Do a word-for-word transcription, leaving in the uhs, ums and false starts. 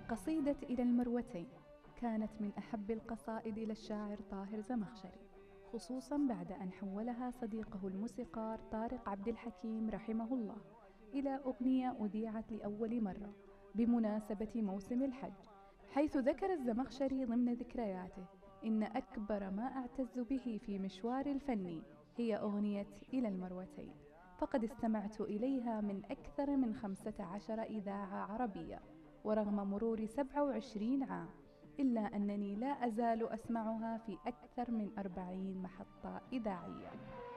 قصيدة إلى المروتين كانت من أحب القصائد إلى الشاعر طاهر زمخشري، خصوصا بعد أن حولها صديقه الموسيقار طارق عبد الحكيم رحمه الله إلى أغنية أذيعت لأول مرة بمناسبة موسم الحج، حيث ذكر الزمخشري ضمن ذكرياته: إن أكبر ما أعتز به في مشواري الفني هي أغنية إلى المروتين، فقد استمعت إليها من أكثر من خمسة عشر إذاعة عربية، ورغم مرور سبع وعشرين عام إلا أنني لا أزال أسمعها في أكثر من أربعين محطة إذاعية.